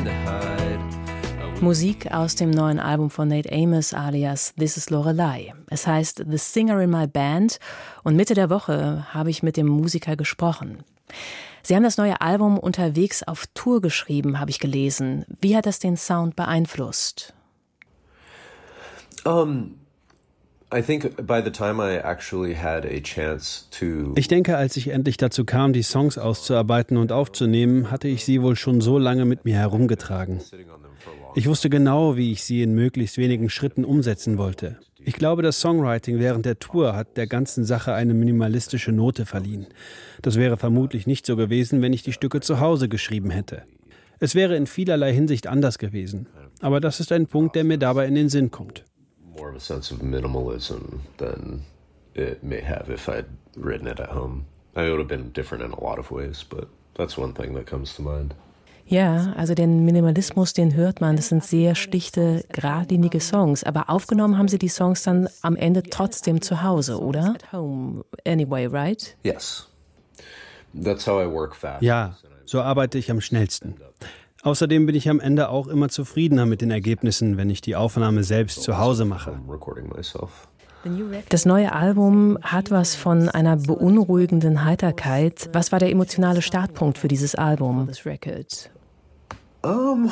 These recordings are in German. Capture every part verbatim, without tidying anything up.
Musik aus dem neuen Album von Nate Amos alias This is Lorelei. Es heißt The Singer in My Band und Mitte der Woche habe ich mit dem Musiker gesprochen. Sie haben das neue Album unterwegs auf Tour geschrieben, habe ich gelesen. Wie hat das den Sound beeinflusst? Um, I think by the time I actually had a chance to Ich denke, als ich endlich dazu kam, die Songs auszuarbeiten und aufzunehmen, hatte ich sie wohl schon so lange mit mir herumgetragen. Ich wusste genau, wie ich sie in möglichst wenigen Schritten umsetzen wollte. Ich glaube, das Songwriting während der Tour hat der ganzen Sache eine minimalistische Note verliehen. Das wäre vermutlich nicht so gewesen, wenn ich die Stücke zu Hause geschrieben hätte. Es wäre in vielerlei Hinsicht anders gewesen. Aber das ist ein Punkt, der mir dabei in den Sinn kommt. More of a sense of minimalism than it may have if I'd written it at home. I mean, it would have been different in a lot of ways, but that's one thing that comes to mind. Ja, also den Minimalismus, den hört man. Das sind sehr schlichte, geradlinige Songs. Aber aufgenommen haben Sie die Songs dann am Ende trotzdem zu Hause, oder? At home anyway, right? Yes. That's how I work fast. Ja, so arbeite ich am schnellsten. Außerdem bin ich am Ende auch immer zufriedener mit den Ergebnissen, wenn ich die Aufnahme selbst zu Hause mache. Das neue Album hat was von einer beunruhigenden Heiterkeit. Was war der emotionale Startpunkt für dieses Album? Um,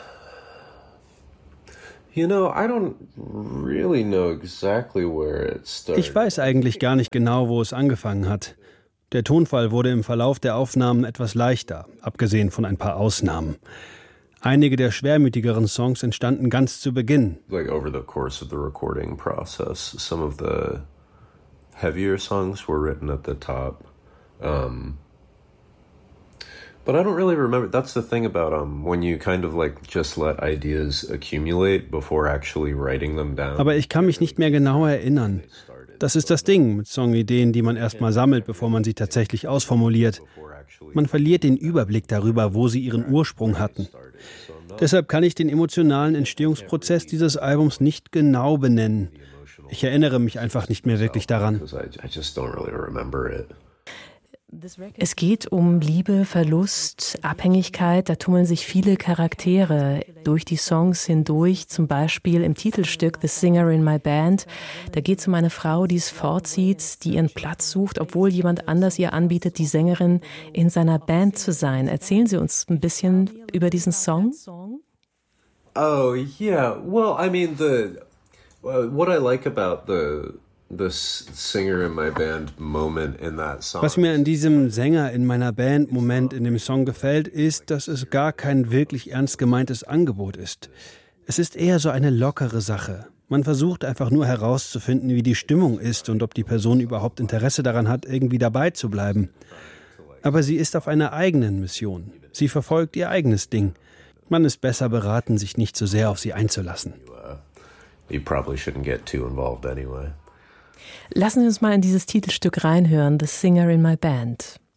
you know, I don't really know exactly where it started. Ich weiß eigentlich gar nicht genau, wo es angefangen hat. Der Tonfall wurde im Verlauf der Aufnahmen etwas leichter, abgesehen von ein paar Ausnahmen. Einige der schwermütigeren Songs entstanden ganz zu Beginn. Like over the course of the recording process, some of the heavier songs were written at the top. Um, but I don't really remember. That's the thing about um when you kind of like just let ideas accumulate before actually writing them down. Aber ich kann mich nicht mehr genau erinnern. Das ist das Ding mit Songideen, die man erstmal sammelt, bevor man sie tatsächlich ausformuliert. Man verliert den Überblick darüber, wo sie ihren Ursprung hatten. Deshalb kann ich den emotionalen Entstehungsprozess dieses Albums nicht genau benennen. Ich erinnere mich einfach nicht mehr wirklich daran. Es geht um Liebe, Verlust, Abhängigkeit. Da tummeln sich viele Charaktere durch die Songs hindurch. Zum Beispiel im Titelstück The Singer in My Band. Da geht es um eine Frau, die es vorzieht, die ihren Platz sucht, obwohl jemand anders ihr anbietet, die Sängerin in seiner Band zu sein. Erzählen Sie uns ein bisschen über diesen Song. Oh, yeah. Well, I mean, the uh, what I like about the the singer in my band moment in that song. Was mir an diesem Sänger in meiner Band Moment in dem Song gefällt, ist, dass es gar kein wirklich ernst gemeintes Angebot ist. Es ist eher so eine lockere Sache. Man versucht einfach nur herauszufinden, wie die Stimmung ist und ob die Person überhaupt Interesse daran hat, irgendwie dabei zu bleiben. Aber sie ist auf einer eigenen Mission. Sie verfolgt ihr eigenes Ding. Man ist besser beraten, sich nicht zu sehr auf sie einzulassen. You probably shouldn't get too involved anyway. Lassen Sie uns mal in dieses Titelstück reinhören, The Singer in My Band.